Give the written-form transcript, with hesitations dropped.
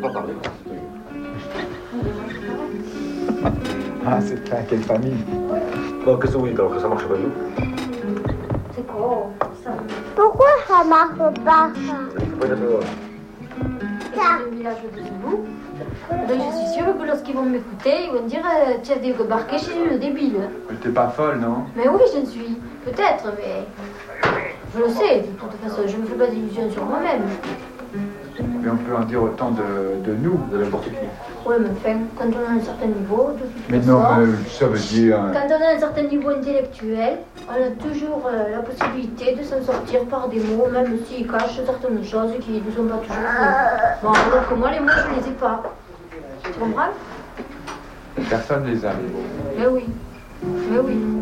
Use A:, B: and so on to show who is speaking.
A: pas parler.
B: Ah, c'est ça, quelle famille.
A: Bon, qu'est-ce que vous dites alors que ça marche pas mieux?
C: C'est quoi ça?
D: Pourquoi ça marche pas ça?
A: Il faut pas être dehors.
C: C'est le village de Zibou. Donc je suis sûre que lorsqu'ils vont m'écouter, ils vont dire tu as débarqué chez nous, le débile.
B: Mais t'es pas folle, non?
C: Mais oui, je le suis. Peut-être, mais je le sais. De toute façon, je ne me fais pas d'illusions sur moi-même.
B: Mais on peut en dire autant de nous.
A: De n'importe qui.
C: Oui, mais enfin, quand on a un certain niveau, de toute
B: Mais
C: façon,
B: non, ça veut dire...
C: quand on a un certain niveau intellectuel, on a toujours la possibilité de s'en sortir par des mots, même s'ils cachent certaines choses qui ne sont pas toujours vraies. Bon, alors que moi, les mots, je ne les ai pas. Tu comprends?
B: Personne les a, les mots.
C: Mais oui. Mais oui.